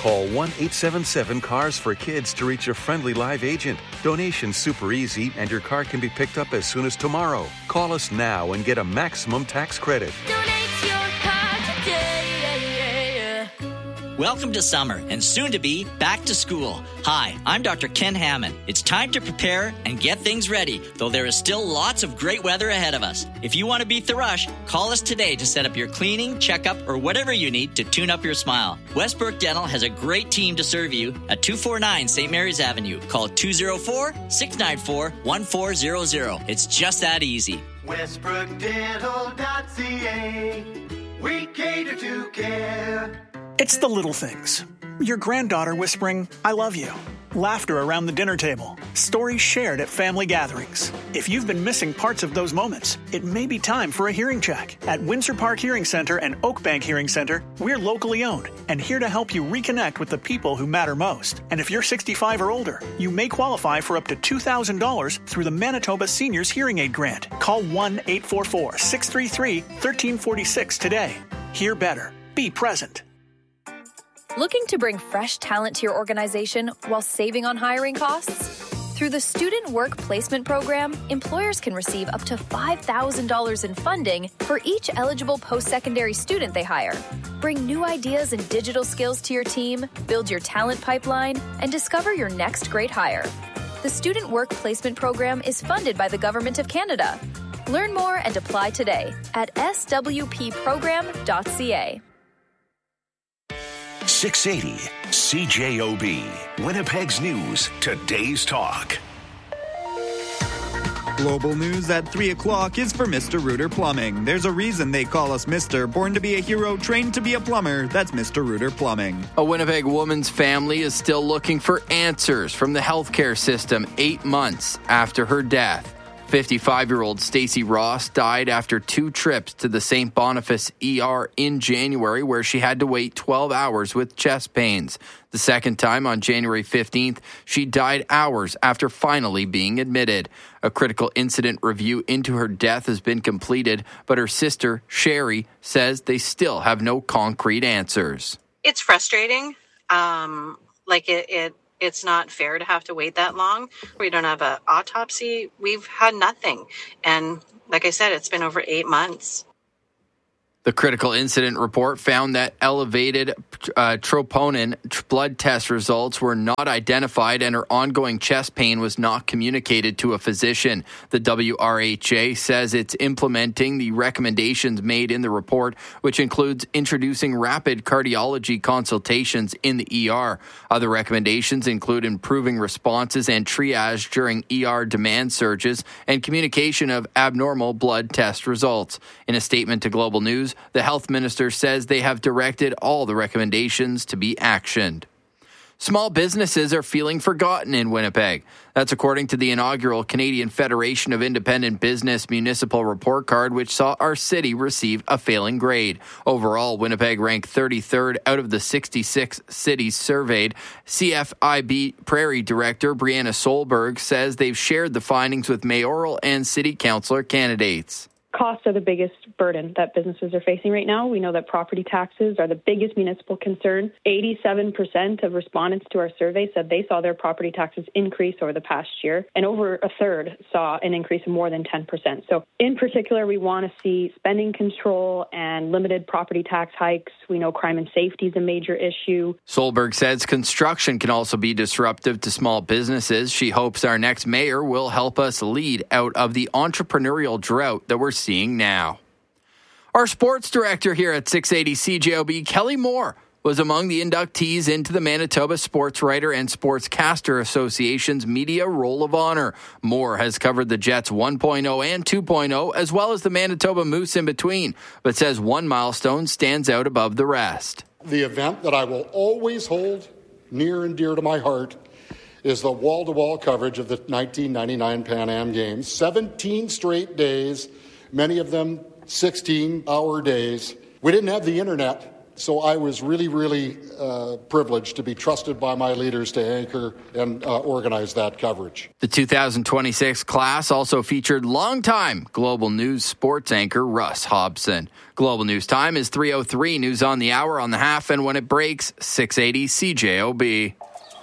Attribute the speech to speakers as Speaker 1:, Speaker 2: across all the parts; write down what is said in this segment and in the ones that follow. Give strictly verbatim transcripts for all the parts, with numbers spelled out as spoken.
Speaker 1: Call one eight seven seven cars for kids to reach a friendly live agent. Donation's super easy, and your car can be picked up as soon as tomorrow. Call us now and get a maximum tax credit.
Speaker 2: Donate your car today.
Speaker 3: Welcome to summer and soon to be back to school. Hi, I'm Doctor Ken Hammond. It's time to prepare and get things ready, though there is still lots of great weather ahead of us. If you want to beat the rush, call us today to set up your cleaning, checkup, or whatever you need to tune up your smile. Westbrook Dental has a great team to serve you at two forty-nine Saint Mary's Avenue. Call two oh four, six nine four, one four zero zero. It's just that easy.
Speaker 4: Westbrook Dental dot C A. We cater to care.
Speaker 5: It's the little things. Your granddaughter whispering, "I love you." Laughter around the dinner table. Stories shared at family gatherings. If you've been missing parts of those moments, it may be time for a hearing check. At Windsor Park Hearing Center and Oakbank Hearing Center, we're locally owned and here to help you reconnect with the people who matter most. And if you're sixty-five or older, you may qualify for up to two thousand dollars through the Manitoba Seniors Hearing Aid Grant. Call one eight four four, six three three, one three four six today. Hear better. Be present.
Speaker 6: Looking to bring fresh talent to your organization while saving on hiring costs? Through the Student Work Placement Program, employers can receive up to five thousand dollars in funding for each eligible post-secondary student they hire. Bring new ideas and digital skills to your team, build your talent pipeline, and discover your next great hire. The Student Work Placement Program is funded by the Government of Canada. Learn more and apply today at s w p program dot c a.
Speaker 7: six eighty C J O B, Winnipeg's News, Today's Talk.
Speaker 8: Global news at three o'clock is for Mister Reuter Plumbing. There's a reason they call us Mister Born to be a hero, trained to be a plumber. That's Mister Reuter Plumbing.
Speaker 9: A Winnipeg woman's family is still looking for answers from the healthcare system eight months after her death. fifty-five-year-old Stacey Ross died after two trips to the Saint Boniface E R in January, where she had to wait twelve hours with chest pains. The second time, on January fifteenth, she died hours after finally being admitted. A critical incident review into her death has been completed, but her sister, Sherry, says they still have no concrete answers.
Speaker 10: It's frustrating. Um, like it, it It's not fair to have to wait that long. We don't have an autopsy. We've had nothing. And like I said, it's been over eight months.
Speaker 9: The critical incident report found that elevated uh, troponin blood test results were not identified and her ongoing chest pain was not communicated to a physician. The W R H A says it's implementing the recommendations made in the report, which includes introducing rapid cardiology consultations in the E R. Other recommendations include improving responses and triage during E R demand surges and communication of abnormal blood test results. In a statement to Global News, the health minister says they have directed all the recommendations to be actioned. Small businesses are feeling forgotten in Winnipeg. That's according to the inaugural Canadian Federation of Independent Business Municipal Report Card, which saw our city receive a failing grade. Overall, Winnipeg ranked thirty-third out of the sixty-six cities surveyed. C F I B Prairie Director Brianna Solberg says they've shared the findings with mayoral and city councillor candidates.
Speaker 11: Costs are the biggest burden that businesses are facing right now. We know that property taxes are the biggest municipal concern. eighty-seven percent of respondents to our survey said they saw their property taxes increase over the past year, and over a third saw an increase of more than ten percent. So in particular, we want to see spending control and limited property tax hikes. We know crime and safety is a major issue.
Speaker 9: Solberg says construction can also be disruptive to small businesses. She hopes our next mayor will help us lead out of the entrepreneurial drought that we're seeing now. Our sports director here at six eighty C J O B, Kelly Moore, was among the inductees into the Manitoba Sports Writer and Sportscaster Association's Media Roll of Honor. Moore has covered the Jets one point oh and two point oh, as well as the Manitoba Moose in between, but says one milestone stands out above the rest.
Speaker 12: The event that I will always hold near and dear to my heart is the wall-to-wall coverage of the nineteen ninety-nine Pan Am Games. seventeen straight days, many of them sixteen-hour days. We didn't have the internet, So I was really, really uh, privileged to be trusted by my leaders to anchor and uh, organize that coverage.
Speaker 9: The two thousand twenty-six class also featured longtime Global News sports anchor Russ Hobson. Global News time is three oh three, news on the hour, on the half, and when it breaks, six eighty C J O B.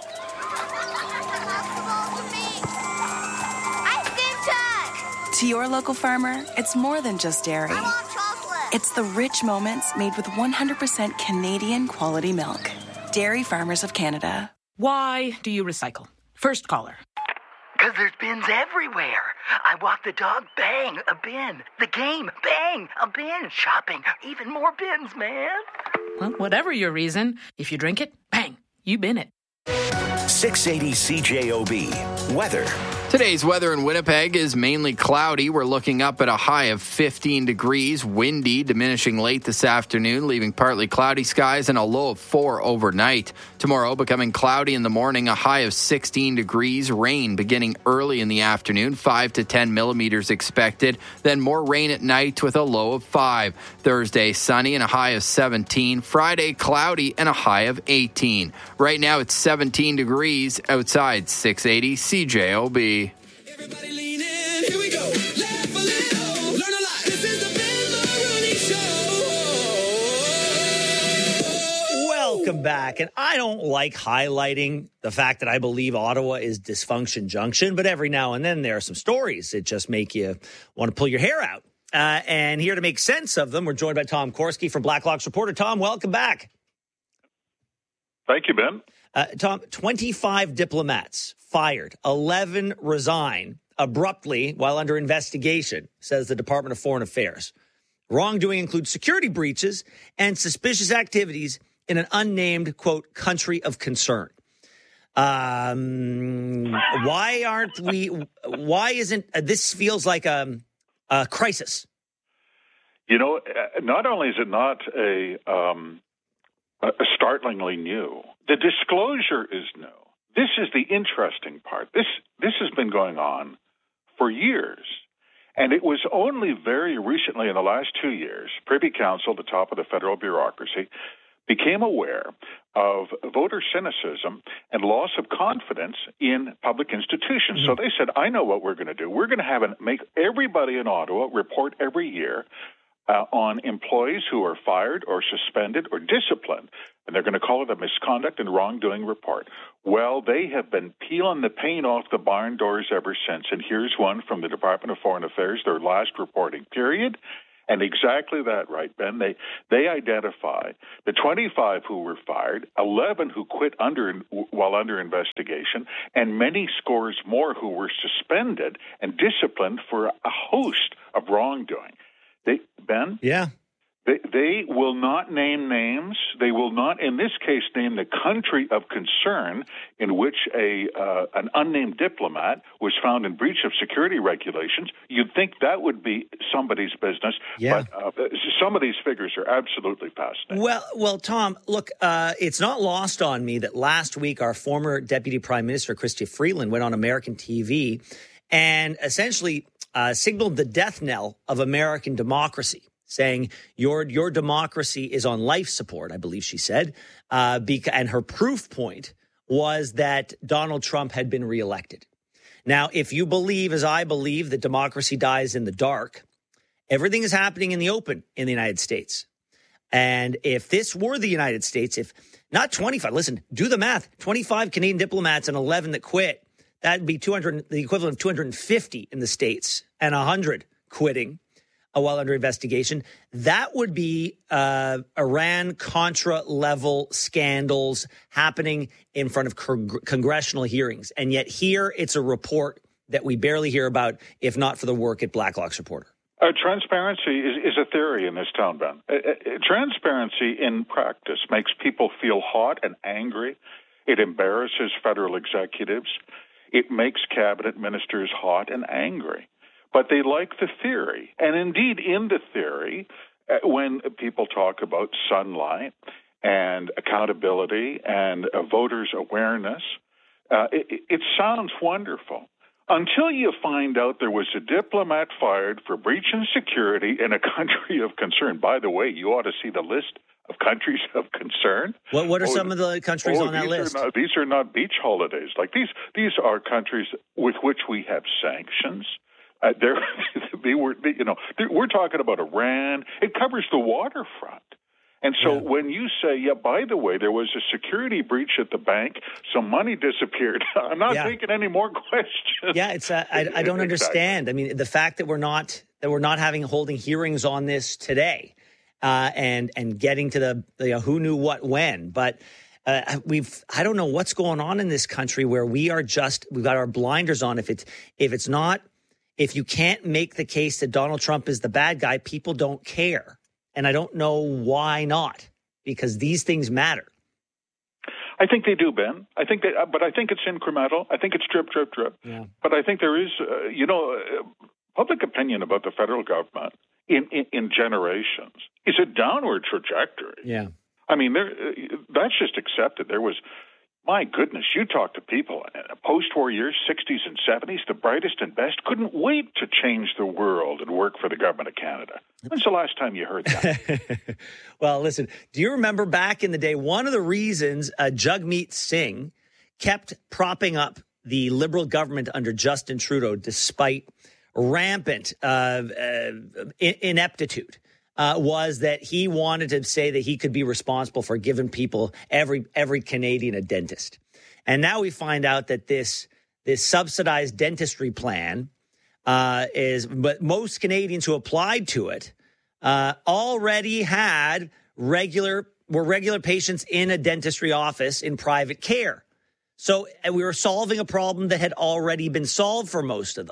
Speaker 13: To your local farmer, it's more than just dairy.
Speaker 2: I want chocolate.
Speaker 13: It's the rich moments made with one hundred percent Canadian quality milk. Dairy Farmers of Canada.
Speaker 14: Why do you recycle? First caller.
Speaker 15: Because there's bins everywhere. I walk the dog, bang, a bin. The game, bang, a bin. Shopping, even more bins, man.
Speaker 14: Well, whatever your reason, if you drink it, bang, you bin it.
Speaker 7: six eighty C J O B. Weather.
Speaker 9: Today's weather in Winnipeg is mainly cloudy. We're looking up at a high of fifteen degrees, windy, diminishing late this afternoon, leaving partly cloudy skies and a low of four overnight. Tomorrow, becoming cloudy in the morning, a high of sixteen degrees, rain beginning early in the afternoon, five to ten millimeters expected, then more rain at night with a low of five. Thursday, sunny and a high of seventeen. Friday, cloudy and a high of eighteen. Right now, it's seventeen degrees outside. Six eighty C J O B.
Speaker 16: Everybody lean in, here we go. Laugh a little, learn a lot. This is the Ben Maroney Show.
Speaker 17: Welcome back. And I don't like highlighting the fact that I believe Ottawa is dysfunction junction, but every now and then there are some stories that just make you want to pull your hair out. Uh, and here to make sense of them, we're joined by Tom Korski from Blackhawks Reporter. Tom, welcome back.
Speaker 18: Thank you, Ben.
Speaker 17: Uh, Tom, twenty-five diplomats fired, eleven resign abruptly while under investigation, says the Department of Foreign Affairs. Wrongdoing includes security breaches and suspicious activities in an unnamed, quote, country of concern. Um, why aren't we, why isn't, uh, this feels like a, a crisis?
Speaker 18: You know, not only is it not a, um, a startlingly new, the disclosure is new. This is the interesting part. This this has been going on for years. And it was only very recently in the last two years, Privy Council, the top of the federal bureaucracy, became aware of voter cynicism and loss of confidence in public institutions. Mm-hmm. So they said, I know what we're going to do. We're going to have an, make everybody in Ottawa report every year uh, on employees who are fired or suspended or disciplined. And they're going to call it a misconduct and wrongdoing report. Well, they have been peeling the paint off the barn doors ever since. And here's one from the Department of Foreign Affairs, their last reporting period. And exactly that, right, Ben? They they identify the twenty-five who were fired, eleven who quit under while under investigation, and many scores more who were suspended and disciplined for a host of wrongdoing. They, Ben?
Speaker 17: Yeah.
Speaker 18: They, they will not name names. They will not, in this case, name the country of concern in which a uh, an unnamed diplomat was found in breach of security regulations. You'd think that would be somebody's business,
Speaker 17: yeah.
Speaker 18: but uh, some of these figures are absolutely fascinating.
Speaker 17: Well, well, Tom, look, uh, it's not lost on me that last week our former Deputy Prime Minister, Chrystia Freeland, went on American T V and essentially uh, signaled the death knell of American democracy, saying your your democracy is on life support, I believe she said. Uh, beca- and her proof point was that Donald Trump had been reelected. Now, if you believe, as I believe, that democracy dies in the dark, everything is happening in the open in the United States. And if this were the United States, if not twenty-five, listen, do the math, twenty-five Canadian diplomats and eleven that quit, that'd be two hundred, the equivalent of two hundred fifty in the States, and one hundred quitting while under investigation. That would be uh, Iran-Contra level scandals happening in front of cong- congressional hearings. And yet here it's a report that we barely hear about, if not for the work at Blackhawks Reporter.
Speaker 18: Uh, transparency is, is a theory in this town, Ben. Uh, uh, transparency in practice makes people feel hot and angry. It embarrasses federal executives. It makes cabinet ministers hot and angry. But they like the theory. And indeed, in the theory, uh, when people talk about sunlight and accountability and uh, voters' awareness, uh, it, it sounds wonderful. Until you find out there was a diplomat fired for breach of security in a country of concern. By the way, you ought to see the list of countries of concern.
Speaker 17: What What are
Speaker 18: oh,
Speaker 17: some of the countries
Speaker 18: oh,
Speaker 17: on that
Speaker 18: these
Speaker 17: list?
Speaker 18: Are not, these are not beach holidays. Like these, these are countries with which we have sanctions. Uh, there, they were, you know, we're talking about Iran. It covers the waterfront. And so yeah. when you say, yeah, by the way, there was a security breach at the bank, some money disappeared, I'm not yeah. taking any more questions.
Speaker 17: Yeah, it's uh, I, I don't exactly. understand. I mean, the fact that we're not that we're not having holding hearings on this today, uh, and and getting to the you know, who knew what when, but uh, we've I don't know what's going on in this country where we are just we've got our blinders on. If it's if it's not if you can't make the case that Donald Trump is the bad guy, people don't care. And I don't know why not, because these things matter.
Speaker 18: I think they do, Ben. I think they, but I think it's incremental. I think it's drip, drip, drip.
Speaker 17: Yeah.
Speaker 18: But I think there is, uh, you know, uh, public opinion about the federal government in, in, in generations is a downward trajectory.
Speaker 17: Yeah.
Speaker 18: I mean, there, uh, that's just accepted. There was, my goodness, you talk to people uh, post-war years, sixties and seventies, the brightest and best couldn't wait to change the world and work for the government of Canada. When's the last time you heard that?
Speaker 17: Well, listen, do you remember back in the day, one of the reasons uh, Jagmeet Singh kept propping up the Liberal government under Justin Trudeau despite rampant uh, uh, ineptitude uh, was that he wanted to say that he could be responsible for giving people, every every Canadian, a dentist. And now we find out that this this subsidized dentistry plan Uh, is, but most Canadians who applied to it uh, already had regular, were regular patients in a dentistry office in private care. So and we were solving a problem that had already been solved for most of them.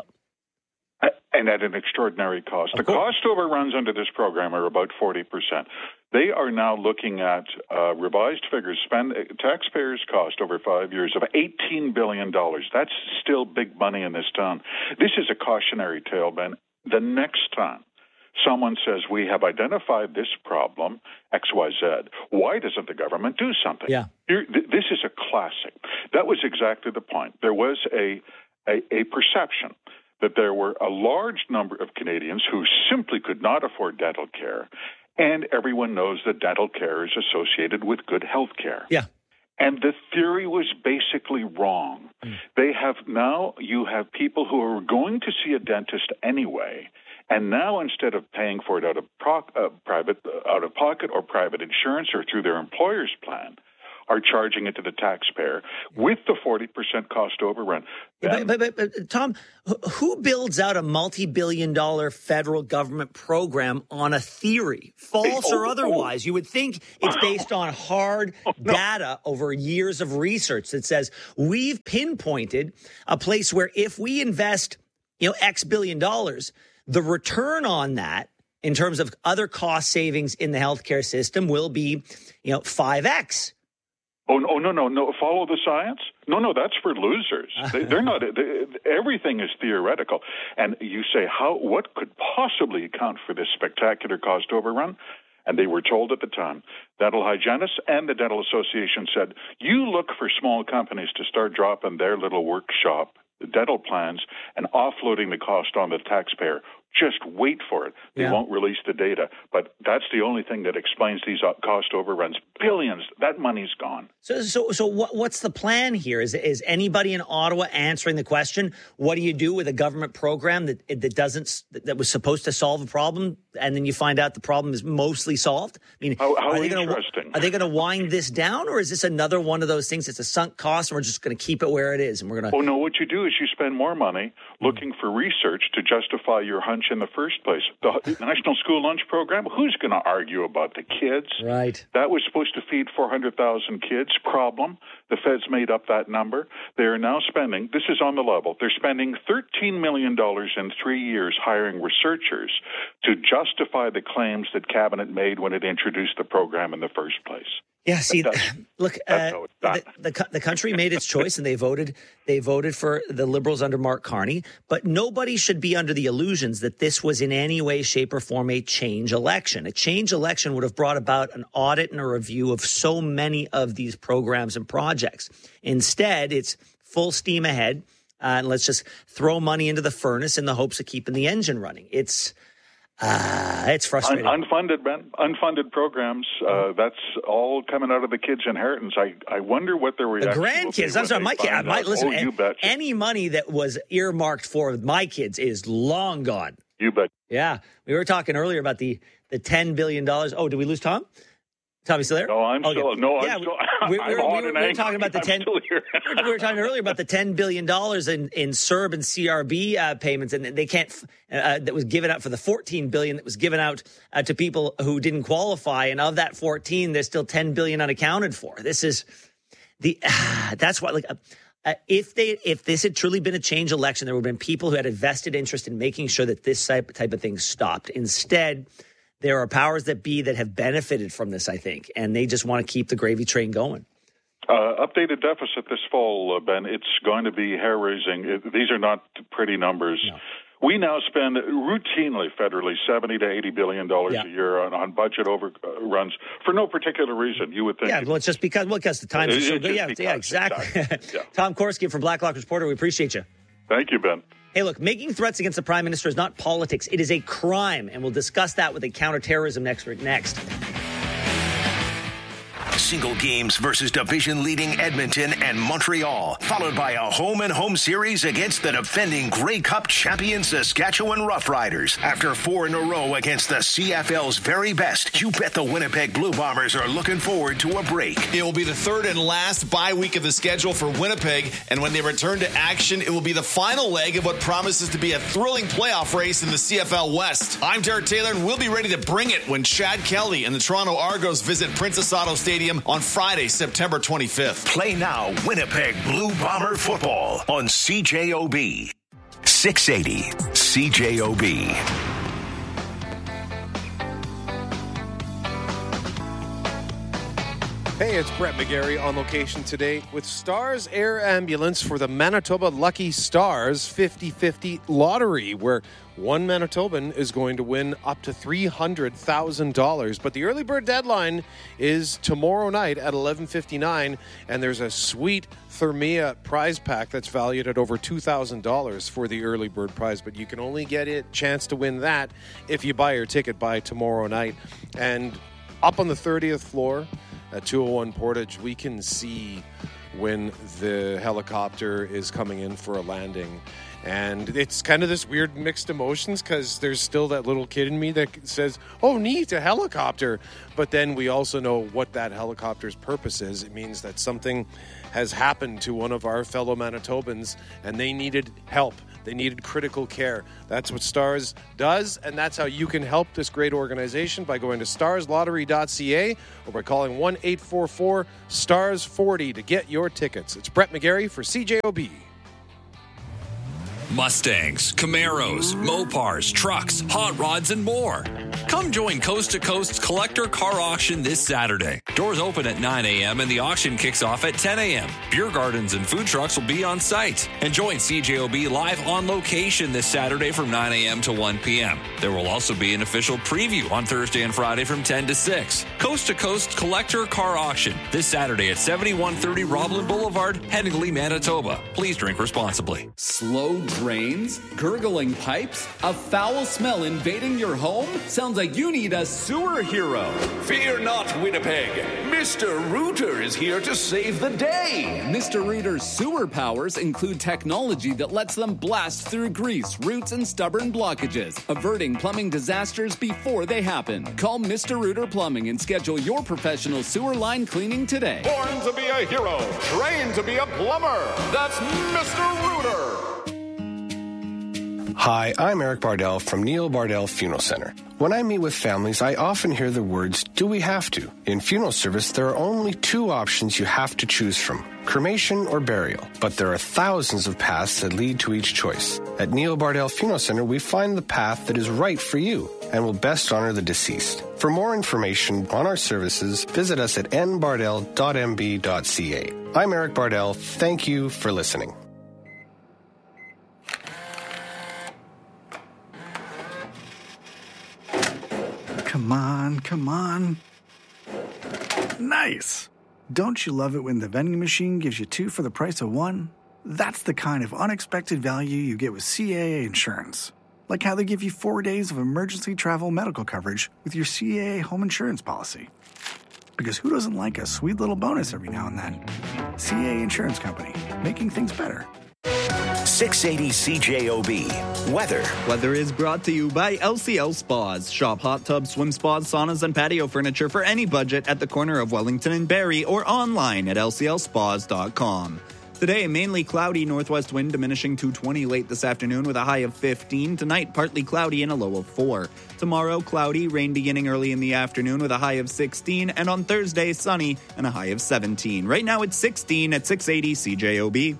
Speaker 18: And at an extraordinary cost. The cost overruns under this program are about forty percent. They are now looking at uh, revised figures, spend taxpayers' cost over five years of eighteen billion dollars. That's still big money in this town. This is a cautionary tale, Ben. The next time someone says we have identified this problem, X Y Z, why doesn't the government do something?
Speaker 17: Yeah.
Speaker 18: Here, th- this is a classic. That was exactly the point. There was a, a, a perception that there were a large number of Canadians who simply could not afford dental care, and everyone knows that dental care is associated with good health care.
Speaker 17: Yeah.
Speaker 18: And the theory was basically wrong. Mm. They have now, you have people who are going to see a dentist anyway, and now instead of paying for it out of pro- uh, private, uh, out of pocket or private insurance or through their employer's plan, are charging it to the taxpayer with the forty percent cost overrun.
Speaker 17: But, but, but, but Tom, who builds out a multi-billion dollar federal government program on a theory, false oh, or otherwise? Oh. You would think it's based on hard oh, no. data over years of research that says we've pinpointed a place where if we invest, you know, X billion dollars, the return on that in terms of other cost savings in the healthcare system will be, you know, five X.
Speaker 18: Oh, no, no, no, no. Follow the science? No, no, that's for losers. They, they're not, they, everything is theoretical. And you say, how? What could possibly account for this spectacular cost overrun? And they were told at the time, dental hygienists and the Dental Association said, you look for small companies to start dropping their little workshop, the dental plans, and offloading the cost on the taxpayer. Just wait for it. They yeah. won't release the data. But that's the only thing that explains these cost overruns. Billions. That money's gone.
Speaker 17: So so, so what, what's the plan here? Is is anybody in Ottawa answering the question, what do you do with a government program that that doesn't that was supposed to solve a problem, and then you find out the problem is mostly solved? I mean,
Speaker 18: how, how
Speaker 17: are they
Speaker 18: interesting.
Speaker 17: Gonna, are they going to wind this down, or is this another one of those things? It's a sunk cost, and we're just going to keep it where it is, and we're going to...
Speaker 18: Oh, no, what you do is you spend more money looking for research to justify your hunch in the first place. The National School Lunch Program, who's going to argue about the kids?
Speaker 17: Right.
Speaker 18: That was supposed to feed four hundred thousand kids. Problem. The feds made up that number. They are now spending, this is on the level, they're spending thirteen million dollars in three years hiring researchers to justify the claims that Cabinet made when it introduced the program in the first place.
Speaker 17: Yeah, see, look, uh, the, the the country made its choice, and they voted. They voted for the Liberals under Mark Carney. But nobody should be under the illusions that this was in any way, shape, or form a change election. A change election would have brought about an audit and a review of so many of these programs and projects. Instead, it's full steam ahead, uh, and let's just throw money into the furnace in the hopes of keeping the engine running. It's Uh, it's frustrating.
Speaker 18: Un- unfunded, Ben. Unfunded programs. Uh, that's all coming out of the kids' inheritance. I, I wonder what their reaction
Speaker 17: The
Speaker 18: will be
Speaker 17: grandkids. I'm sorry, my kids. My, listen,
Speaker 18: oh, you bet.
Speaker 17: Any money that was earmarked for my kids is long gone.
Speaker 18: You bet.
Speaker 17: Yeah. We were talking earlier about the, the ten billion dollars. Oh, did we lose Tom? Tom, you still there?
Speaker 18: No, I'm
Speaker 17: okay.
Speaker 18: still. No,
Speaker 17: yeah,
Speaker 18: I'm still.
Speaker 17: We,
Speaker 18: I'm
Speaker 17: we, were,
Speaker 18: on
Speaker 17: we, were,
Speaker 18: and
Speaker 17: we were
Speaker 18: angry.
Speaker 17: talking about the
Speaker 18: I'm
Speaker 17: ten.
Speaker 18: still here.
Speaker 17: we were talking earlier about the ten billion dollars in in C E R B and C R B uh, payments, and they can't. Uh, that was given out for the fourteen billion that was given out uh, to people who didn't qualify, and of that fourteen, there's still ten billion unaccounted for. This is the. Uh, that's why, like. Uh, Uh, if they, if this had truly been a change election, there would have been people who had a vested interest in making sure that this type, type of thing stopped. Instead, there are powers that be that have benefited from this, I think, and they just want to keep the gravy train going.
Speaker 18: Uh, updated deficit this fall, uh, Ben. It's going to be hair-raising. It, these are not pretty numbers. No. We now spend routinely, federally, seventy to eighty billion dollars yeah. a year on, on budget overruns for no particular reason. You would think.
Speaker 17: Yeah, well, it's just because well, because the times are so good. Yeah, because, yeah, exactly. exactly. Yeah. Tom Korski from Blacklock Reporter. We appreciate you.
Speaker 18: Thank you, Ben.
Speaker 17: Hey, look, making threats against the prime minister is not politics; it is a crime, and we'll discuss that with a counterterrorism expert next.
Speaker 7: Single games versus division-leading Edmonton and Montreal, followed by a home-and-home series against the defending Grey Cup champion Saskatchewan Roughriders. After four in a row against the C F L's very best, you bet the Winnipeg Blue Bombers are looking forward to a break.
Speaker 19: It will be the third and last bye week of the schedule for Winnipeg, and when they return to action, it will be the final leg of what promises to be a thrilling playoff race in the C F L West. I'm Derek Taylor, and we'll be ready to bring it when Chad Kelly and the Toronto Argos visit Princess Auto Stadium on Friday, September twenty-fifth.
Speaker 7: Play now Winnipeg Blue Bomber football on C J O B. six eighty C J O B.
Speaker 20: Hey, it's Brett McGarry on location today with Stars Air Ambulance for the Manitoba Lucky Stars fifty-fifty lottery, where one Manitoban is going to win up to three hundred thousand dollars. But the early bird deadline is tomorrow night at eleven fifty-nine, and there's a sweet Thermia prize pack that's valued at over two thousand dollars for the early bird prize. But you can only get a chance to win that if you buy your ticket by tomorrow night. And up on the thirtieth floor at two oh one Portage, we can see when the helicopter is coming in for a landing. And it's kind of this weird mixed emotions because there's still that little kid in me that says, oh, neat, a helicopter. But then we also know what that helicopter's purpose is. It means that something has happened to one of our fellow Manitobans and they needed help. They needed critical care. That's what Stars does, and that's how you can help this great organization by going to stars lottery dot c a or by calling one eight four four stars forty to get your tickets. It's Brett McGarry for C J O B.
Speaker 21: Mustangs, Camaros, Mopars, trucks, hot rods, and more. Come join Coast to Coast's collector car auction this Saturday. Doors open at nine a.m. and the auction kicks off at ten a.m. Beer gardens and food trucks will be on site. And join C J O B live on location this Saturday from nine a.m. to one p.m. There will also be an official preview on Thursday and Friday from ten to six. Coast to Coast collector car auction this Saturday at seventy-one thirty Roblin Boulevard, Headingley, Manitoba. Please drink responsibly.
Speaker 22: Slow drains? Gurgling pipes? A foul smell invading your home? Sounds like you need a sewer hero.
Speaker 23: Fear not, Winnipeg. Mister Rooter is here to save the day.
Speaker 22: Mister Rooter's sewer powers include technology that lets them blast through grease, roots, and stubborn blockages, averting plumbing disasters before they happen. Call Mister Rooter Plumbing and schedule your professional sewer line cleaning today.
Speaker 23: Born to be a hero, trained to be a plumber. That's Mister Rooter.
Speaker 24: Hi, I'm Eric Bardell from Neil Bardell Funeral Center. When I meet with families, I often hear the words, do we have to? In funeral service, there are only two options you have to choose from, cremation or burial. But there are thousands of paths that lead to each choice. At Neil Bardell Funeral Center, we find the path that is right for you and will best honor the deceased. For more information on our services, visit us at n bardell dot m b dot c a. I'm Eric Bardell. Thank you for listening.
Speaker 25: Come on, come on. Nice. Don't you love it when the vending machine gives you two for the price of one? That's the kind of unexpected value you get with C A A Insurance. Like how they give you four days of emergency travel medical coverage with your C A A home insurance policy. Because who doesn't like a sweet little bonus every now and then? C A A Insurance Company, making things better.
Speaker 7: six eighty C J O B. Weather.
Speaker 8: Weather is brought to you by L C L Spas. Shop hot tubs, swim spas, saunas, and patio furniture for any budget at the corner of Wellington and Barrie or online at L C L spas dot com. Today, mainly cloudy, northwest wind diminishing to twenty late this afternoon with a high of fifteen. Tonight, partly cloudy and a low of four. Tomorrow, cloudy, rain beginning early in the afternoon with a high of sixteen. And on Thursday, sunny and a high of seventeen. Right now, it's sixteen at six eighty C J O B.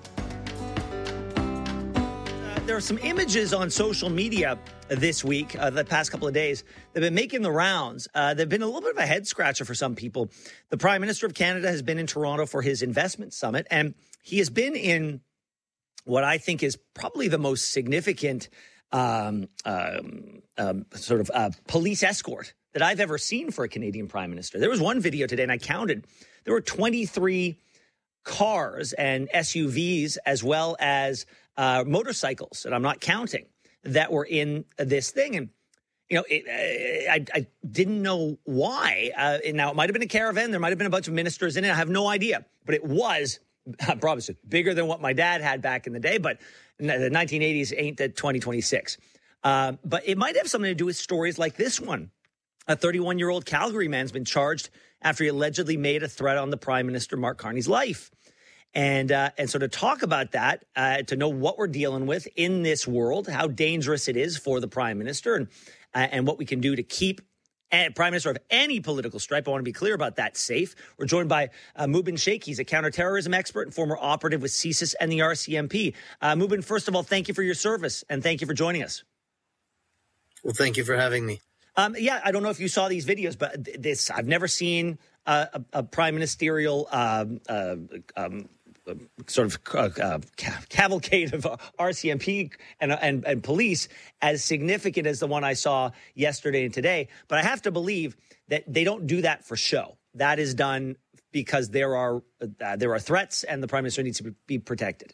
Speaker 17: There are some images on social media this week, uh, the past couple of days, that have been making the rounds. Uh, they've been a little bit of a head scratcher for some people. The Prime Minister of Canada has been in Toronto for his investment summit, and he has been in what I think is probably the most significant um, um, um, sort of uh, police escort that I've ever seen for a Canadian Prime Minister. There was one video today, and I counted. There were twenty-three cars and S U Vs as well as uh, motorcycles, and I'm not counting, that were in this thing. And, you know, it, uh, I, I didn't know why. Uh, now, it might have been a caravan. There might have been a bunch of ministers in it. I have no idea. But it was, I promise you, bigger than what my dad had back in the day. But the nineteen eighties ain't the twenty twenty-six. Uh, but it might have something to do with stories like this one. A thirty-one-year-old Calgary man's been charged after he allegedly made a threat on the Prime Minister, Mark Carney's life. And uh, and so to talk about that, uh, to know what we're dealing with in this world, how dangerous it is for the Prime Minister, and uh, and what we can do to keep a Prime Minister of any political stripe, I want to be clear about that, safe. We're joined by uh, Mubin Sheikh. He's a counterterrorism expert and former operative with C S I S and the R C M P. Uh, Mubin, first of all, thank you for your service, and thank you for joining us.
Speaker 1: Well, thank you for having me.
Speaker 17: Um, yeah, I don't know if you saw these videos, but th- this I've never seen uh, a, a prime ministerial um, uh, um, sort of uh, cavalcade of R C M P and, and, and police as significant as the one I saw yesterday and today. But I have to believe that they don't do that for show. That is done because there are uh, there are threats, and the Prime Minister needs to be protected.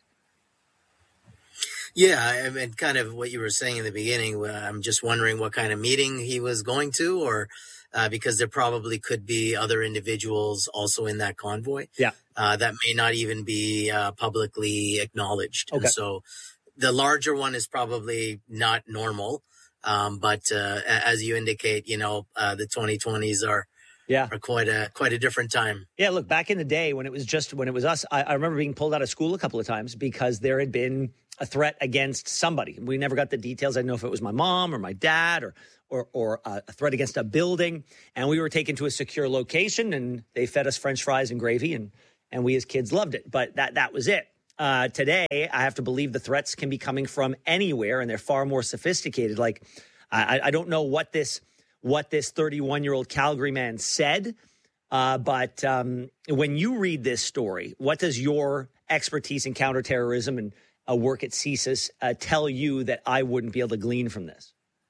Speaker 1: Yeah, I mean, kind of what you were saying in the beginning. I'm just wondering what kind of meeting he was going to, or uh, because there probably could be other individuals also in that convoy.
Speaker 17: Yeah,
Speaker 1: uh, that may not even be uh, publicly acknowledged.
Speaker 17: Okay.
Speaker 1: And so the larger one is probably not normal. Um, but uh, as you indicate, you know, uh, the twenty twenties are
Speaker 17: yeah
Speaker 1: are quite a quite a different time.
Speaker 17: Yeah, look, back in the day when it was just when it was us, I, I remember being pulled out of school a couple of times because there had been a threat against somebody. We never got the details. I didn't know if it was my mom or my dad or or or a threat against a building. And we were taken to a secure location, and they fed us French fries and gravy, and and we as kids loved it. But that that was it. Uh, today, I have to believe the threats can be coming from anywhere, and they're far more sophisticated. Like I, I don't know what this what this thirty-one-year-old Calgary man said, uh, but um, when you read this story, what does your expertise in counterterrorism and Uh, work at C S I S uh, tell you that I wouldn't be able to glean from this?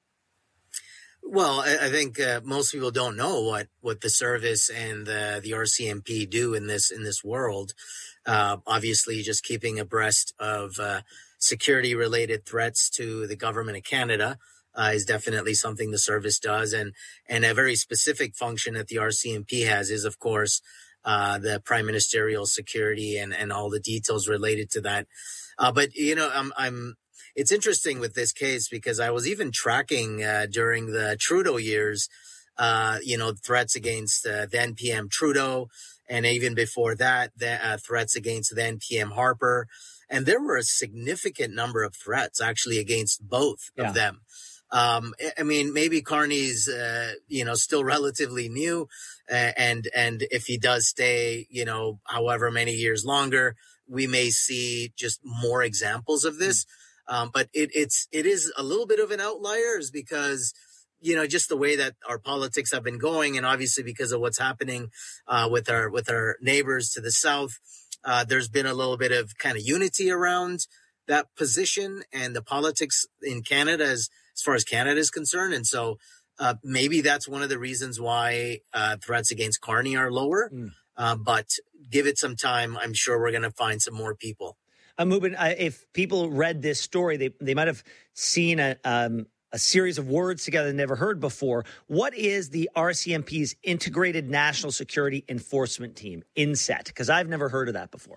Speaker 1: Well, I, I think uh, most people don't know what, what the service and the, the R C M P do in this in this world. Uh, obviously, just keeping abreast of uh, security-related threats to the government of Canada uh, is definitely something the service does, and and a very specific function that the R C M P has is, of course, uh, the prime ministerial security and and all the details related to that. Uh, but, you know, I'm, I'm, it's interesting with this case because I was even tracking uh, during the Trudeau years, uh, you know, threats against uh, then P M Trudeau. And even before that, the uh, threats against then P M Harper. And there were a significant number of threats actually against both
Speaker 17: Yeah.
Speaker 1: of them. Um, I mean, maybe Carney's, uh, you know, still relatively new. Uh, and, and if he does stay, you know, however many years longer, we may see just more examples of this. Um, but it, it's, it is a little bit of an outlier is because, you know, just the way that our politics have been going, and obviously because of what's happening, uh, with our, with our neighbors to the south, uh, there's been a little bit of kind of unity around that position and the politics in Canada as, as far as Canada is concerned. And so, uh, maybe that's one of the reasons why, uh, threats against Carney are lower.
Speaker 17: Mm.
Speaker 1: Uh, but give it some time. I'm sure we're going to find some more people.
Speaker 17: Uh, Mubin, uh, if people read this story, they they might have seen a um, a series of words together never heard before. What is the R C M P's Integrated National Security Enforcement Team, INSET? Because I've never heard of that before.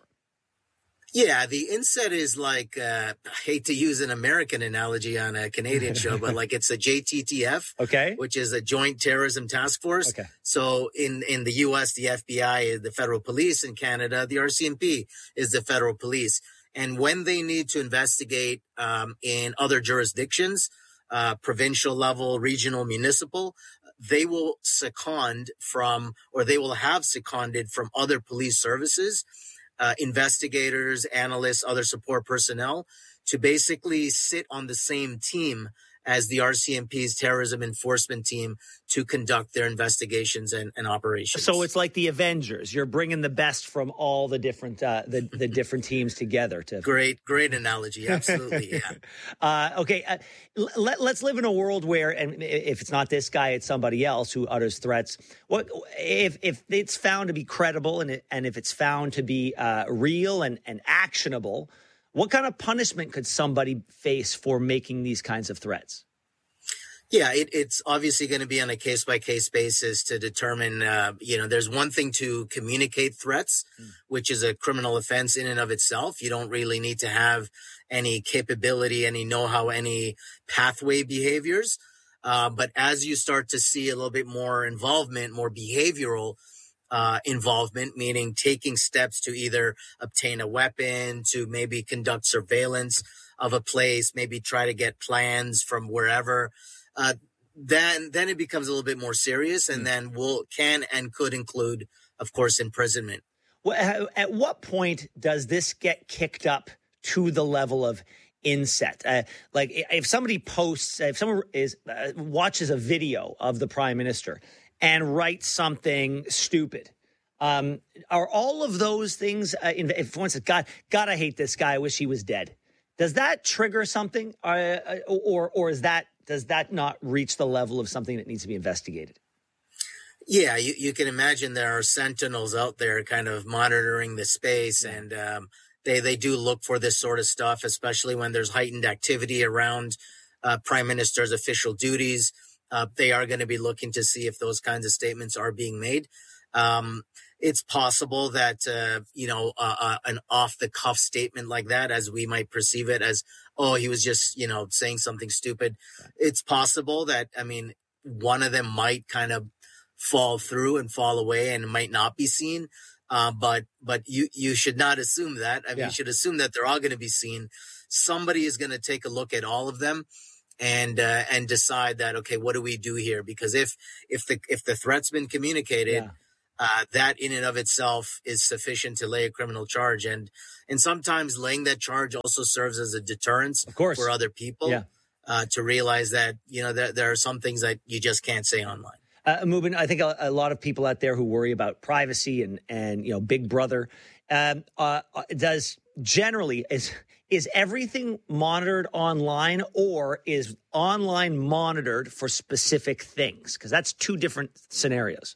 Speaker 1: Yeah, the INSET is like, uh, I hate to use an American analogy on a Canadian show, but like it's a J T T F,
Speaker 17: okay,
Speaker 1: which is a Joint Terrorism Task Force.
Speaker 17: Okay.
Speaker 1: So in, in the U S, the F B I is the federal police. In Canada, the R C M P is the federal police. And when they need to investigate um, in other jurisdictions, uh, provincial level, regional, municipal, they will second from, or they will have seconded from other police services, Uh, investigators, analysts, other support personnel to basically sit on the same team as the R C M P's terrorism enforcement team to conduct their investigations and, and operations.
Speaker 17: So it's like the Avengers. You're bringing the best from all the different uh, the, the different teams together. To
Speaker 1: Great, great analogy. Absolutely, yeah.
Speaker 17: uh, okay, uh, let, let's live in a world where, and if it's not this guy, it's somebody else who utters threats. What if if it's found to be credible and it, and if it's found to be uh, real and, and actionable? What kind of punishment could somebody face for making these kinds of threats?
Speaker 1: Yeah, it, it's obviously going to be on a case-by-case basis to determine, uh, you know, there's one thing to communicate threats, mm. which is a criminal offense in and of itself. You don't really need to have any capability, any know-how, any pathway behaviors. Uh, but as you start to see a little bit more involvement, more behavioral Uh, involvement, meaning taking steps to either obtain a weapon, to maybe conduct surveillance of a place, maybe try to get plans from wherever, uh, then then it becomes a little bit more serious, and then will can and could include, of course, imprisonment.
Speaker 17: Well, at what point does this get kicked up to the level of INSET? Uh, like if somebody posts, if someone is uh, watches a video of the prime minister and write something stupid. Um, are all of those things, uh, if one says, God, God, I hate this guy, I wish he was dead. Does that trigger something? Uh, or or is that, does that not reach the level of something that needs to be investigated?
Speaker 1: Yeah, you, you can imagine there are sentinels out there kind of monitoring the space, and um, they, they do look for this sort of stuff, especially when there's heightened activity around uh, prime minister's official duties. Uh, they are going to be looking to see if those kinds of statements are being made. Um, it's possible that, uh, you know, uh, uh, an off-the-cuff statement like that, as we might perceive it as, oh, he was just, you know, saying something stupid. It's possible that, I mean, one of them might kind of fall through and fall away and might not be seen. Uh, but but you, you should not assume that. I mean, yeah. You should assume that they're all going to be seen. Somebody is going to take a look at all of them and uh, and decide that, okay, what do we do here? Because if if the if the threat's been communicated, yeah. uh, that in and of itself is sufficient to lay a criminal charge. And and sometimes laying that charge also serves as a deterrence
Speaker 17: of course.
Speaker 1: for other people
Speaker 17: yeah.
Speaker 1: uh, to realize that, you know, there, there are some things that you just can't say online.
Speaker 17: Uh, Mubin, I think a, a lot of people out there who worry about privacy and, and you know, Big Brother, um, uh, does generally, is is everything monitored online, or is online monitored for specific things? Because that's two different scenarios.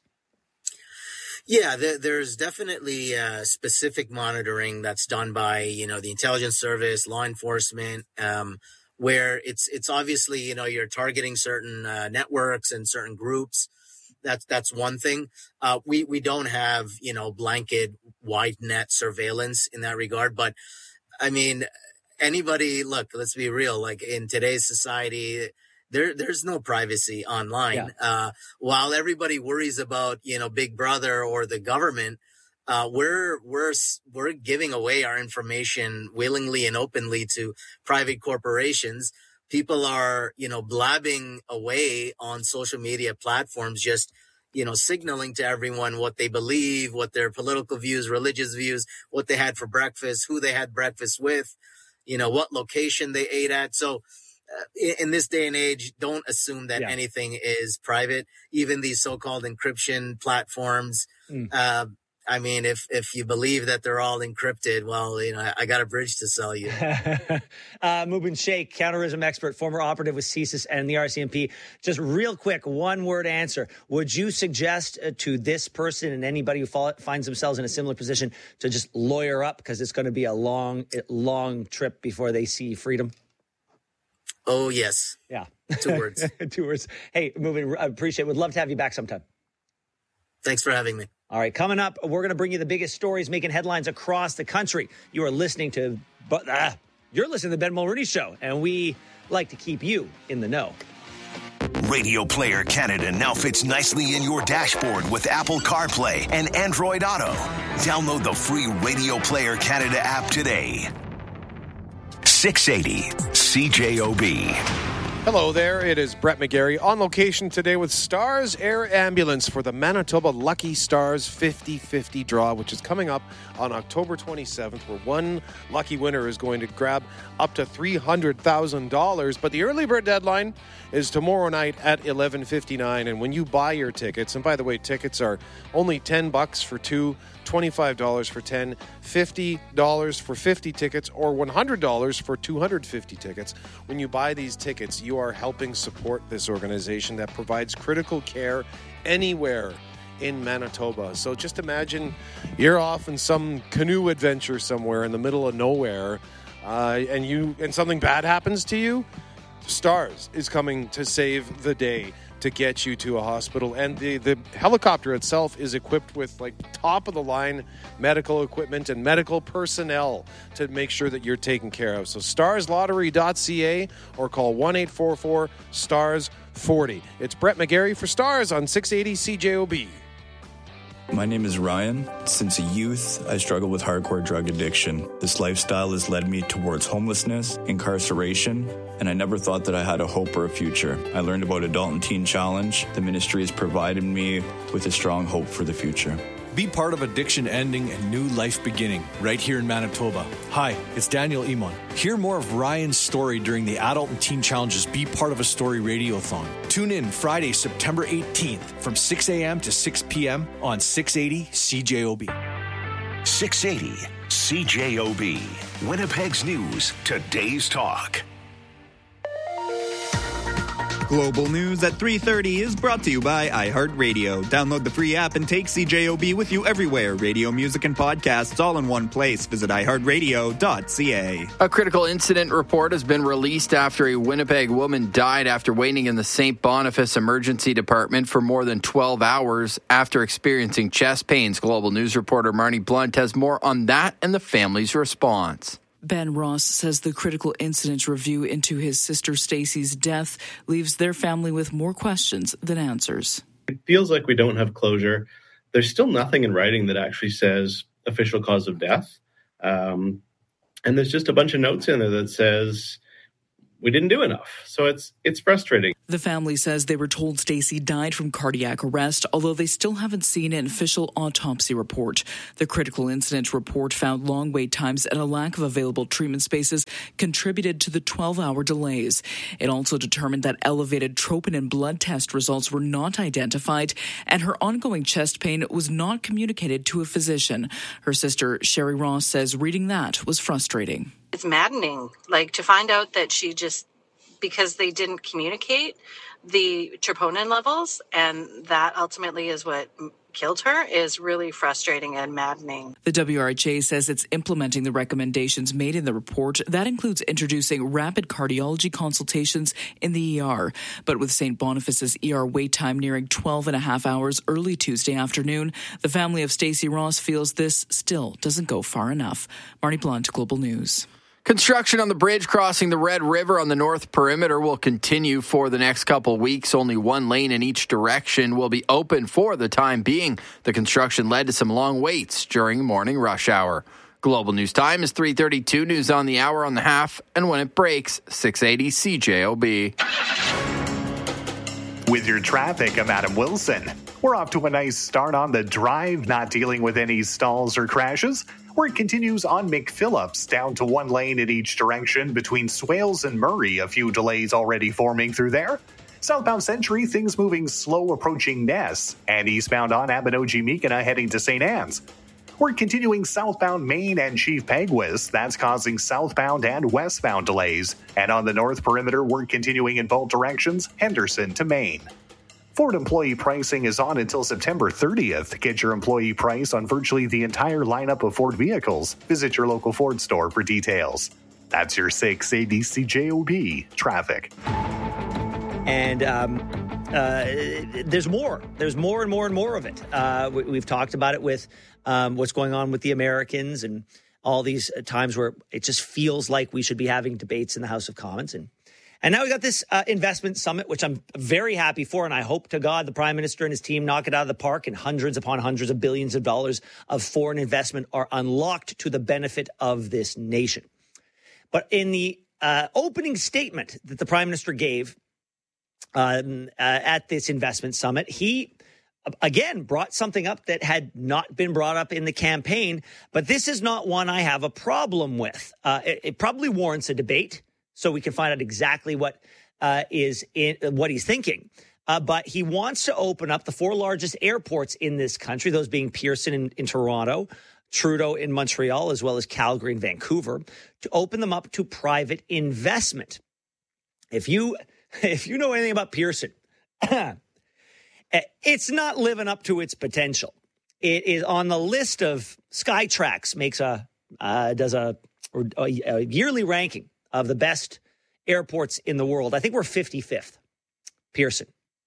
Speaker 1: Yeah, there, there's definitely uh, specific monitoring that's done by, you know, the intelligence service, law enforcement, um, where it's it's obviously, you know, you're targeting certain uh, networks and certain groups. That's that's one thing. Uh, we we don't have, you know, blanket wide net surveillance in that regard. But I mean, anybody, look, let's be real. Like in today's society, there there's no privacy online. Yeah. Uh, while everybody worries about, you know, Big Brother or the government, uh, we're we're we're giving away our information willingly and openly to private corporations. People are, you know, blabbing away on social media platforms, just, you know, signaling to everyone what they believe, what their political views, religious views, what they had for breakfast, who they had breakfast with, you know, what location they ate at. So uh, in, in this day and age, don't assume that yeah. anything is private. Even these so-called encryption platforms, mm. uh, I mean, if if you believe that they're all encrypted, well, you know, I, I got a bridge to sell you.
Speaker 17: uh, Mubin Sheikh, counterterrorism expert, former operative with C S I S and the R C M P. Just real quick, one-word answer. Would you suggest uh, to this person and anybody who fall, finds themselves in a similar position to just lawyer up, because it's going to be a long, long trip before they see freedom?
Speaker 1: Oh, yes.
Speaker 17: Yeah.
Speaker 1: Two words.
Speaker 17: Two words. Hey, moving. I appreciate it. Would love to have you back sometime.
Speaker 1: Thanks for having me.
Speaker 17: All right, coming up, we're going to bring you the biggest stories making headlines across the country. You are listening to, but uh, you're listening to the Ben Mulroney Show, and we like to keep you in the know.
Speaker 7: Radio Player Canada now fits nicely in your dashboard with Apple CarPlay and Android Auto. Download the free Radio Player Canada app today. six eighty C J O B.
Speaker 20: Hello there, it is Brett McGarry on location today with Stars Air Ambulance for the Manitoba Lucky Stars fifty-fifty draw, which is coming up on October twenty-seventh, where one lucky winner is going to grab up to three hundred thousand dollars. But the early bird deadline is tomorrow night at eleven fifty-nine, and when you buy your tickets, and by the way, tickets are only ten bucks for two, twenty-five dollars for ten, fifty dollars for fifty tickets, or one hundred dollars for two hundred fifty tickets. When you buy these tickets, you are helping support this organization that provides critical care anywhere in Manitoba. So just imagine you're off in some canoe adventure somewhere in the middle of nowhere, uh, and you and something bad happens to you. Stars is coming to save the day, to get you to a hospital, and the, the helicopter itself is equipped with like top of the line medical equipment and medical personnel to make sure that you're taken care of. So stars lottery dot c a or call one eight four four stars forty. It's Brett McGarry for Stars on six eighty C J O B.
Speaker 3: My name is Ryan. Since a youth, I struggled with hardcore drug addiction. This lifestyle has led me towards homelessness, incarceration, and I never thought that I had a hope or a future. I learned about Adult and Teen Challenge. The ministry has provided me with a strong hope for the future.
Speaker 4: Be part of addiction ending and new life beginning right here in Manitoba. Hi, it's Daniel Emon. Hear more of Ryan's story during the Adult and Teen Challenge's Be Part of a Story Radiothon. Tune in Friday, September eighteenth from six a.m. to six p.m. on six eighty C J O B.
Speaker 7: six eighty C J O B. Winnipeg's News, today's talk.
Speaker 8: Global News at three thirty is brought to you by iHeartRadio. Download the free app and take C J O B with you everywhere. Radio, music, and podcasts all in one place. Visit i heart radio dot c a.
Speaker 9: A critical incident report has been released after a Winnipeg woman died after waiting in the Saint Boniface Emergency Department for more than twelve hours after experiencing chest pains. Global News reporter Marnie Blunt has more on that and the family's response.
Speaker 5: Ben Ross says the critical incident review into his sister Stacy's death leaves their family with more questions than answers.
Speaker 6: It feels like we don't have closure. There's still nothing in writing that actually says official cause of death. Um, and there's just a bunch of notes in there that says we didn't do enough. So it's it's frustrating.
Speaker 5: The family says they were told Stacy died from cardiac arrest, although they still haven't seen an official autopsy report. The critical incident report found long wait times and a lack of available treatment spaces contributed to the twelve-hour delays. It also determined that elevated troponin blood test results were not identified, and her ongoing chest pain was not communicated to a physician. Her sister, Sherry Ross, says reading that was frustrating.
Speaker 10: It's maddening, like to find out that she just, because they didn't communicate the troponin levels, and that ultimately is what killed her, is really frustrating and maddening.
Speaker 5: The W R H A says it's implementing the recommendations made in the report. That includes introducing rapid cardiology consultations in the E R. But with Saint Boniface's E R wait time nearing twelve and a half hours early Tuesday afternoon, the family of Stacey Ross feels this still doesn't go far enough. Marnie Blunt, Global News.
Speaker 9: Construction on the bridge crossing the Red River on the north perimeter will continue for the next couple weeks. Only one lane in each direction will be open for the time being. The construction led to some long waits during morning rush hour. Global News time is three thirty-two. News on the hour, on the half, and when it breaks, six eighty C J O B.
Speaker 26: With your traffic, I'm Adam Wilson. We're off to a nice start on the drive, not dealing with any stalls or crashes. Work continues on McPhillips, down to one lane in each direction between Swales and Murray. A few delays already forming through there. Southbound Century, things moving slow approaching Ness. And eastbound on Abinogi-Meekina heading to Saint Anne's. We're continuing southbound Main and Chief Peguis. That's causing southbound and westbound delays. And on the north perimeter, we're continuing in both directions, Henderson to Maine. Ford employee pricing is on until September thirtieth. Get your employee price on virtually the entire lineup of Ford vehicles. Visit your local Ford store for details. That's your six A B C J O B traffic.
Speaker 17: And um, uh, there's more. There's more and more and more of it. Uh, we, we've talked about it with um, what's going on with the Americans and all these times where it just feels like we should be having debates in the House of Commons. And and now we got this uh, investment summit, which I'm very happy for. And I hope to God the Prime Minister and his team knock it out of the park and hundreds upon hundreds of billions of dollars of foreign investment are unlocked to the benefit of this nation. But in the uh, opening statement that the Prime Minister gave um, uh, at this investment summit, he again brought something up that had not been brought up in the campaign. But this is not one I have a problem with. Uh, it, it probably warrants a debate so we can find out exactly what uh, is in what he's thinking. Uh, but he wants to open up the four largest airports in this country, those being Pearson in, in Toronto, Trudeau in Montreal, as well as Calgary and Vancouver, to open them up to private investment. If you if you know anything about Pearson, it's not living up to its potential. It is on the list of Skytrax makes a uh, does a, a, a yearly ranking of the best airports in the world. I think we're fifty-fifth, Pearson.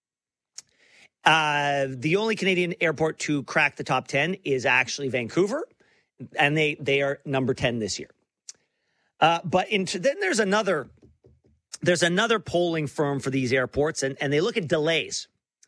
Speaker 17: Uh, the only Canadian airport to crack the top ten is actually Vancouver, and they they are number ten this year. Uh, but into, then there's another there's another polling firm for these airports, and, and they look at delays.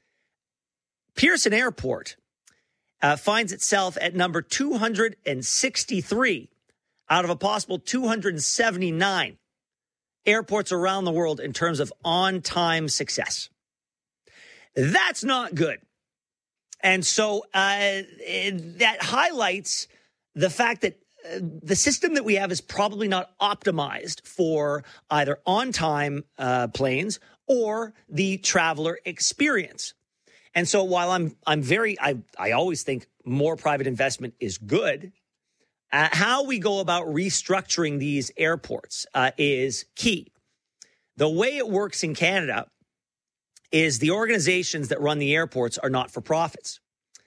Speaker 17: Pearson Airport uh, finds itself at number two hundred sixty-three out of a possible two hundred seventy-nine airports around the world in terms of on-time success. That's not good. And so uh, that highlights the fact that uh, the system that we have is probably not optimized for either on-time uh, planes or the traveler experience. And so while I'm I'm very, I, I always think more private investment is good, uh, how we go about restructuring these airports uh, is key. The way it works in Canada is the organizations that run the airports are not-for-profits.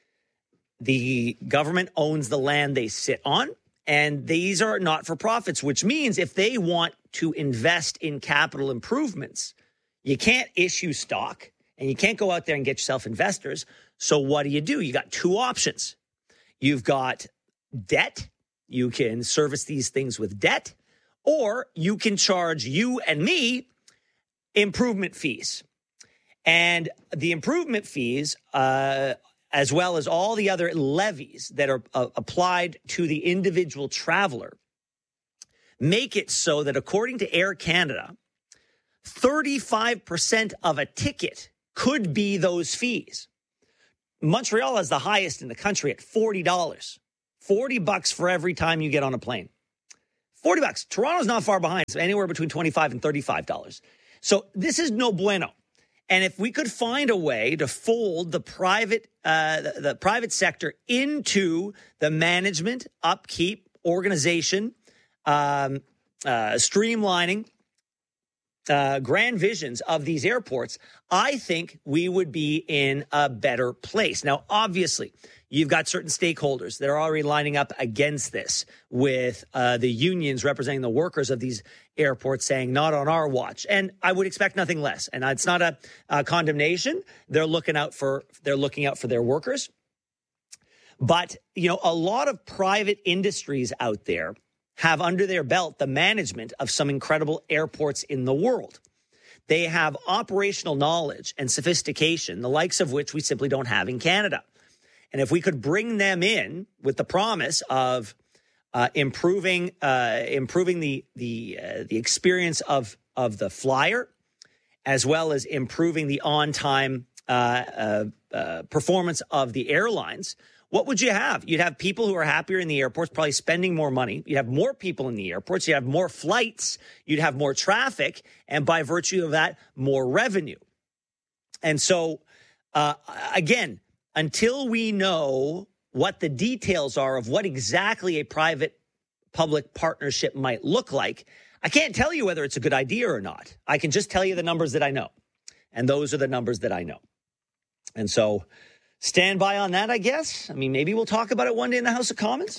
Speaker 17: The government owns the land they sit on, and these are not-for-profits, which means if they want to invest in capital improvements, you can't issue stock, and you can't go out there and get yourself investors. So what do you do? You got two options. You've got debt. You can service these things with debt, or you can charge you and me improvement fees. And the improvement fees, uh, as well as all the other levies that are uh, applied to the individual traveler, make it so that according to Air Canada, thirty-five percent of a ticket could be those fees. Montreal is the highest in the country at forty dollars. forty bucks for every time you get on a plane. forty bucks. Toronto's not far behind. It's anywhere between twenty-five and thirty-five dollars. So this is no bueno. And if we could find a way to fold the private uh, the, the private sector into the management, upkeep, organization, um, uh, streamlining, uh, grand visions of these airports, I think we would be in a better place. Now, obviously, you've got certain stakeholders that are already lining up against this, with uh, the unions representing the workers of these airports saying, not on our watch. And I would expect nothing less. And it's not a, a condemnation. They're looking out for they're looking out for their workers. But, you know, a lot of private industries out there have under their belt the management of some incredible airports in the world. They have operational knowledge and sophistication, the likes of which we simply don't have in Canada. And if we could bring them in with the promise of uh, improving uh, improving the the uh, the experience of of the flyer, as well as improving the on-time uh, uh, uh, performance of the airlines, what would you have? You'd have people who are happier in the airports, probably spending more money. You'd have more people in the airports. You'd have more flights. You'd have more traffic. And by virtue of that, more revenue. And so, uh, again, until we know what the details are of what exactly a private-public partnership might look like, I can't tell you whether it's a good idea or not. I can just tell you the numbers that I know. And those are the numbers that I know. And so stand by on that, I guess. I mean, maybe we'll talk about it one day in the House of Commons.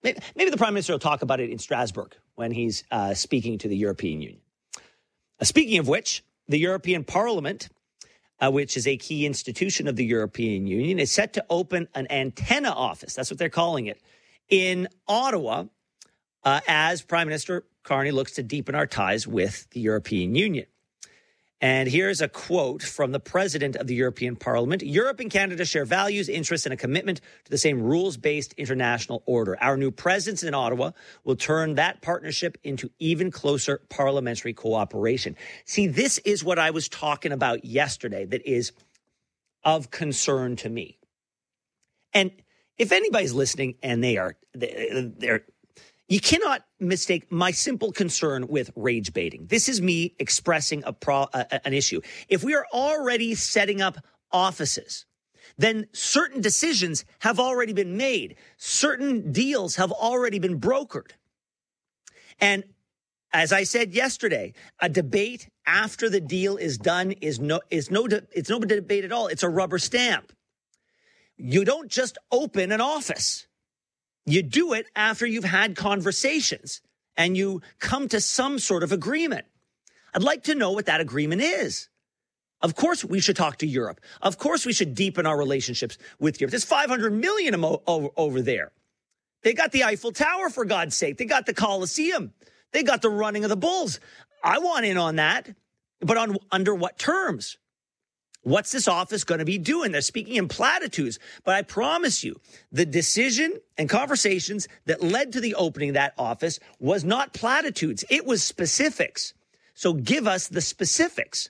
Speaker 17: Maybe, maybe the Prime Minister will talk about it in Strasbourg when he's uh, speaking to the European Union. Uh, speaking of which, the European Parliament, uh, which is a key institution of the European Union, is set to open an antenna office. That's what they're calling it, in Ottawa, uh, as Prime Minister Carney looks to deepen our ties with the European Union. And here's a quote from the president of the European Parliament. Europe and Canada share values, interests, and a commitment to the same rules-based international order. Our new presence in Ottawa will turn that partnership into even closer parliamentary cooperation. See, this is what I was talking about yesterday that is of concern to me. And if anybody's listening and they are, they're, you cannot mistake my simple concern with rage baiting. This is me expressing a pro, uh, an issue. If we are already setting up offices, then certain decisions have already been made. Certain deals have already been brokered. And as I said yesterday, a debate after the deal is done is no is no de- it's no debate at all. It's a rubber stamp. You don't just open an office. You do it after you've had conversations and you come to some sort of agreement. I'd like to know what that agreement is. Of course, we should talk to Europe. Of course, we should deepen our relationships with Europe. There's five hundred million over, over there. They got the Eiffel Tower, for God's sake. They got the Colosseum. They got the running of the Bulls. I want in on that, but on under what terms? What's this office going to be doing? They're speaking in platitudes, but I promise you, the decision and conversations that led to the opening of that office was not platitudes. It was specifics. So give us the specifics.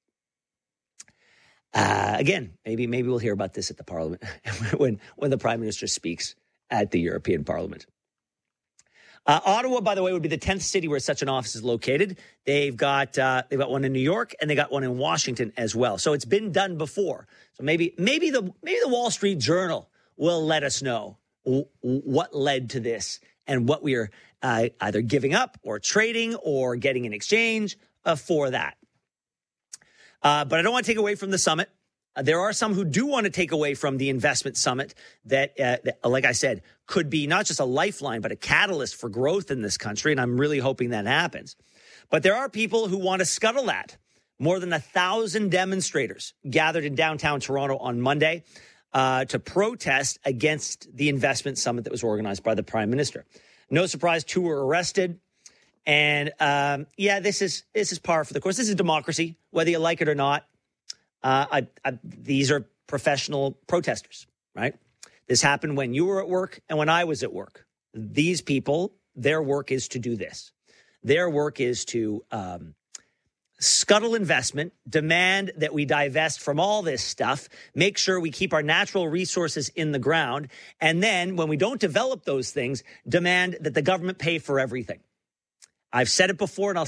Speaker 17: Uh, again, maybe maybe we'll hear about this at the Parliament when, when the Prime Minister speaks at the European Parliament. Uh, Ottawa, by the way, would be the tenth city where such an office is located. They've got uh, they've got one in New York and they got one in Washington as well. So it's been done before. So maybe maybe the maybe the Wall Street Journal will let us know w- what led to this and what we are uh, either giving up or trading or getting in exchange uh, for that. Uh, but I don't want to take away from the summit. Uh, there are some who do want to take away from the investment summit that, uh, that, like I said, could be not just a lifeline, but a catalyst for growth in this country. And I'm really hoping that happens. But there are people who want to scuttle that. More than a thousand demonstrators gathered in downtown Toronto on Monday uh, to protest against the investment summit that was organized by the Prime Minister. No surprise, two were arrested. And um, yeah, this is this is par for the course. This is democracy, whether you like it or not. Uh, I, I, these are professional protesters, right? This happened when you were at work and when I was at work. These people, their work is to do this. Their work is to um, scuttle investment, demand that we divest from all this stuff, make sure we keep our natural resources in the ground, and then when we don't develop those things, demand that the government pay for everything. I've said it before and I'll